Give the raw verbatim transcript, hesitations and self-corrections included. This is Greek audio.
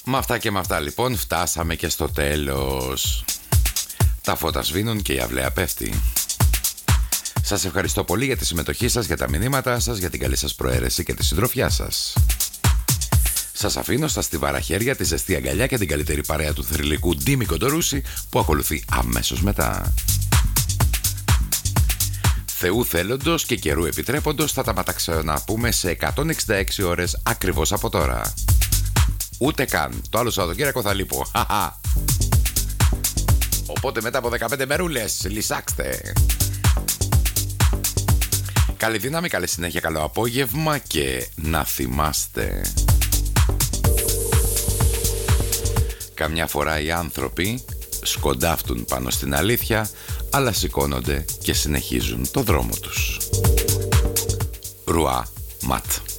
Με αυτά και με αυτά λοιπόν φτάσαμε και στο τέλος. Τα φώτα σβήνουν και η αυλαία πέφτει. Σας ευχαριστώ πολύ για τη συμμετοχή σας, για τα μηνύματά σας, για την καλή σας προαίρεση και τη συντροφιά σας. Σας αφήνω στα στιβάρα χέρια, τη ζεστή αγκαλιά και την καλύτερη παρέα του θρυλικού Ντίμη Κοντορούση που ακολουθεί αμέσως μετά. Θεού θέλοντος και καιρού επιτρέποντος θα τα μεταξαναπούμε σε εκατόν εξήντα έξι ώρες ακριβώς από τώρα. Ούτε καν. Το άλλο Σαββατοκύριακο θα λείπω. Οπότε μετά από δεκαπέντε μερούλες λυσάξτε. Καλή δύναμη, καλή συνέχεια, καλό απόγευμα και να θυμάστε, καμιά φορά οι άνθρωποι σκοντάφτουν πάνω στην αλήθεια, αλλά σηκώνονται και συνεχίζουν το δρόμο τους. Ρουά Ματ.